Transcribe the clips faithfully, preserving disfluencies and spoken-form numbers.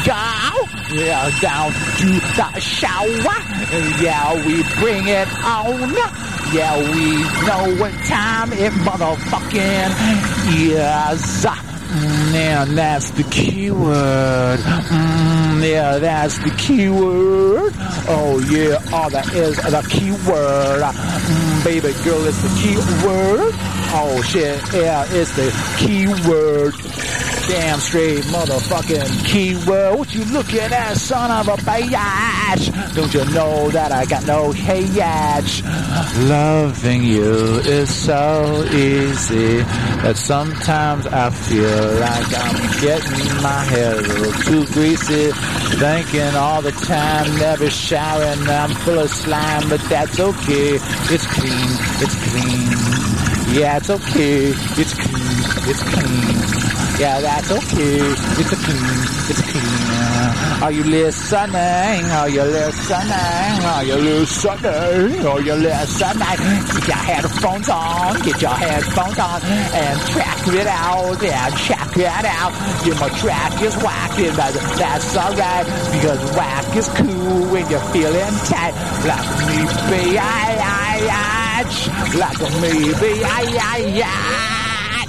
go. Yeah, down to the shower. Yeah, we bring it on. Yeah, we know what time it motherfucking is. Mm, yeah, that's the keyword. Mm, yeah, that's the keyword. Oh, yeah, all that is the keyword. Mm, baby girl, it's the keyword. Oh, shit, yeah, it's the keyword. Damn straight motherfucking keyword. What you looking at, son of a bitch? Don't you know that I got no hatch? Loving you is so easy that sometimes I feel like I'm getting my hair a little too greasy. Thinking all the time, never showering, I'm full of slime, but that's okay. It's clean, it's clean. Yeah, it's okay. It's clean, it's clean. Yeah, that's okay. It's a clean, it's clean. Are you listening? Are you listening? Are you listening? Are you listening? Get your headphones on, get your headphones on, and track it out. Yeah, check it out. Yeah, my track is whacking, but that's alright, because whack is cool when you're feeling tight. Like me, be I, I, I, like me, be I, I, I.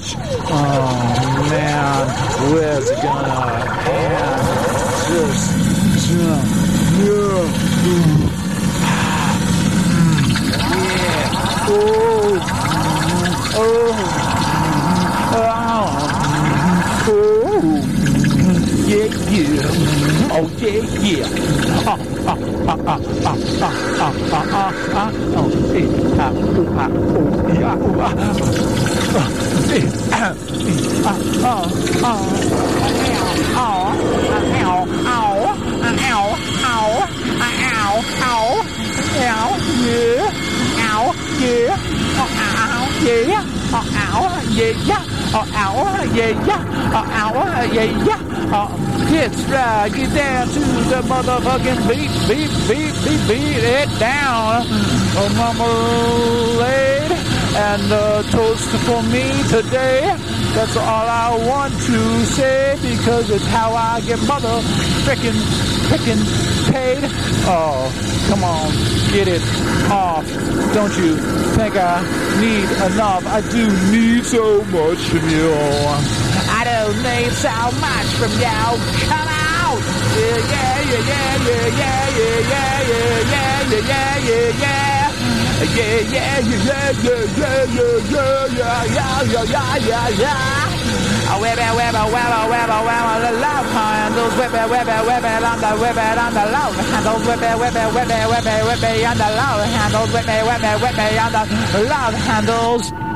Oh man, where's it gonna end? Just, just, yeah, yeah, oh, oh, oh, yeah, yeah, oh yeah, yeah, ah, ah, ah, ah, ah, ah, ah, ah, ah, oh, eh, ah, oh, ah, oh, yeah, oh, ah. It's right, get down to the motherfucking beat, beat, beat, beat, beat it down. Oh, marmalade and a toast for me today. That's all I want to say, because it's how I get mother frickin' frickin' paid. Oh, come on, get it off. Don't you think I need enough? I do need so much from you. I don't need so much from you. Come out. Yeah, yeah, yeah, yeah, yeah, yeah, yeah, yeah, yeah, yeah, yeah, yeah. Yeah, yeah, yeah, yeah, yeah, yeah, yeah, yeah, yeah, yeah, yeah, yeah, yeah. Oh, whip it, whip it, whip it, whip it, whip it, the love handles, whip it, whip it, whip it on the, whip it on the love handles, whip it, whip it, whip it, whip it, whip it on the love handles, whip it, whip it, whip it on the love handles.